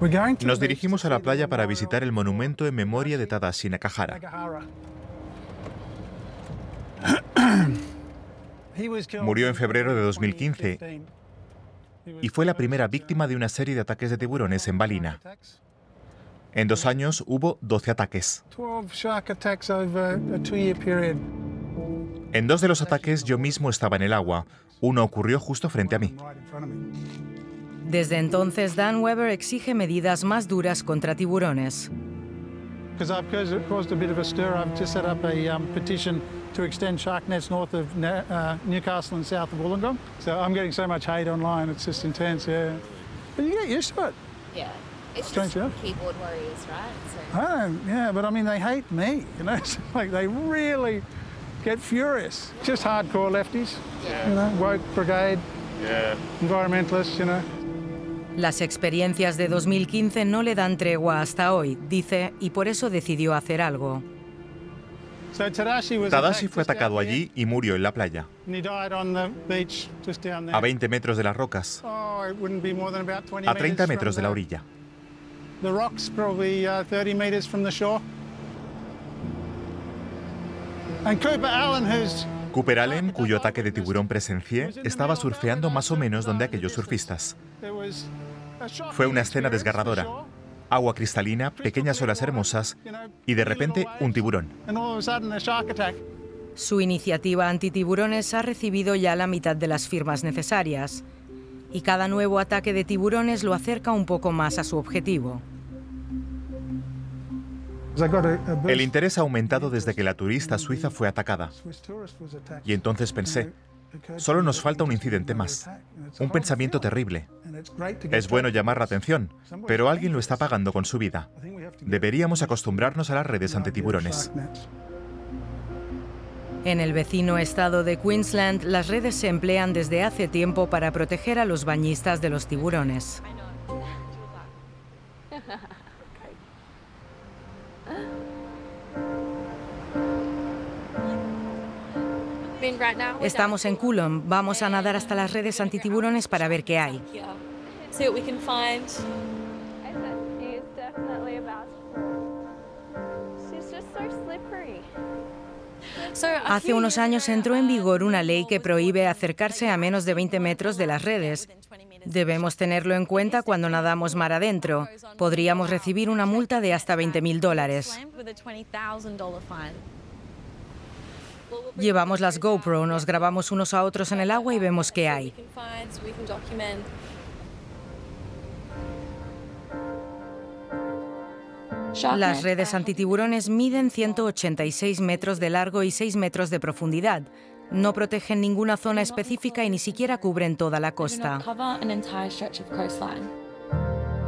Nos dirigimos a la playa para visitar el monumento en memoria de Tadashi Nakahara. Murió en febrero de 2015 y fue la primera víctima de una serie de ataques de tiburones en Ballina. En 2 años hubo 12 ataques. En 2 de los ataques yo mismo estaba en el agua. Uno ocurrió justo frente a mí. Desde entonces, Dan Weber exige medidas más duras contra tiburones. Because I've caused a bit of a stir, I've just set up a petition to extend shark nets north of Newcastle and south of Wollongong. So I'm getting so much hate online, it's just intense, yeah. But you get used to it. Yeah, it's just keyboard warriors, right? So. Yeah, but I mean, they hate me, you know? It's like they really get furious. Just hardcore lefties, you know, woke brigade, environmentalists, you know. Las experiencias de 2015 no le dan tregua hasta hoy, dice, y por eso decidió hacer algo. Tadashi fue atacado allí y murió en la playa, a 20 metros de las rocas, a 30 metros de la orilla. Cooper Allen, cuyo ataque de tiburón presencié, estaba surfeando más o menos donde aquellos surfistas. Fue una escena desgarradora. Agua cristalina, pequeñas olas hermosas y de repente un tiburón. Su iniciativa antitiburones ha recibido ya la mitad de las firmas necesarias y cada nuevo ataque de tiburones lo acerca un poco más a su objetivo. El interés ha aumentado desde que la turista suiza fue atacada. Y entonces pensé, solo nos falta un incidente más. Un pensamiento terrible. Es bueno llamar la atención, pero alguien lo está pagando con su vida. Deberíamos acostumbrarnos a las redes antitiburones. En el vecino estado de Queensland, las redes se emplean desde hace tiempo para proteger a los bañistas de los tiburones. Estamos en Coulomb. Vamos a nadar hasta las redes antitiburones para ver qué hay. Hace unos años entró en vigor una ley que prohíbe acercarse a menos de 20 metros de las redes. Debemos tenerlo en cuenta cuando nadamos mar adentro. Podríamos recibir una multa de hasta $20.000. Llevamos las GoPro, nos grabamos unos a otros en el agua y vemos qué hay. Las redes antitiburones miden 186 metros de largo y 6 metros de profundidad. No protegen ninguna zona específica y ni siquiera cubren toda la costa.